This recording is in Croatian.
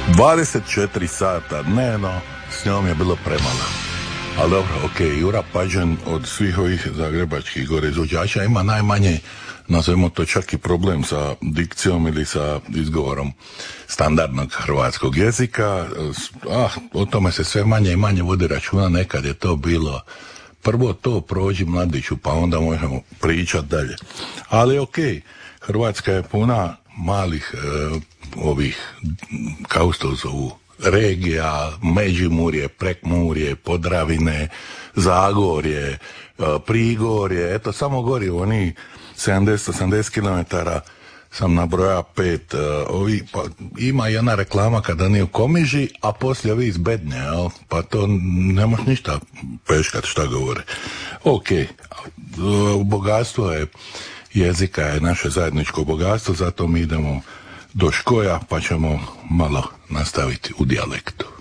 24 sata dnevno, s njom je bilo premalo. Ali dobro, Jura Pađen od svih ovih zagrebačkih gore izvođača ima najmanje, nazovimo to čak i problem sa dikcijom ili sa izgovorom standardnog hrvatskog jezika. O tome se sve manje i manje vodi računa, nekad je to bilo prvo to prođi mladiću, pa onda možemo pričati dalje. Ali Hrvatska je puna malih ovih, kao što zovu, regija, Međimurje, Prekmurje, Podravine, Zagorje, Prigorje, eto samo gori oni 70-80 km sam nabrojao 5, pa ima jedna reklama kada nije u Komiži, a poslije ovi iz Bednje, pa to ne možeš ništa peškat šta govore. Bogatstvo je jezika, je naše zajedničko bogatstvo, zato mi idemo do Škoja, pa ćemo malo nastaviti u dijalektu.